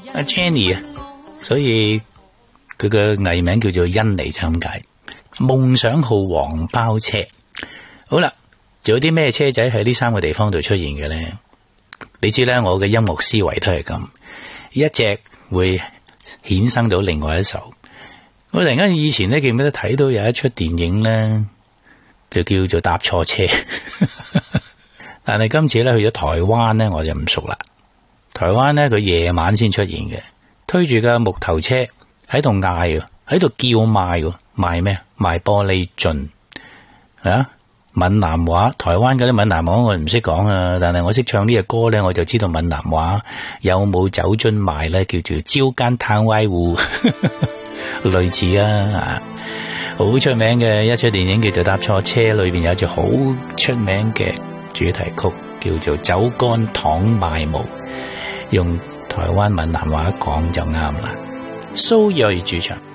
阿 Jenny 啊，所以佢個藝名叫做欣妮就咁解。夢想號黃包車，好啦，仲有啲咩車仔喺呢3個地方度出現嘅咧？你知咧，我嘅音樂思維都係咁，一隻會衍生到另外一首。我突然間以前咧記唔記得睇到有一出電影咧，就叫做搭錯車。但係今次咧去咗台灣咧，我就唔熟啦。台灣咧佢夜晚先出現嘅，推住架木頭車喺度嗌，喺度叫賣，賣咩？賣玻璃樽啊！閩南話，台灣嗰啲閩南話我唔識講啊，但係我識唱呢隻歌咧，我就知道閩南話有冇酒樽賣咧，叫做朝間攤歪戶，類似啊，好出名嘅一出電影叫做《搭錯車》，裏邊有一隻好出名嘅主題曲叫做《酒乾倘賣無》，用台灣閩南話講就啱啦。蘇芮主唱。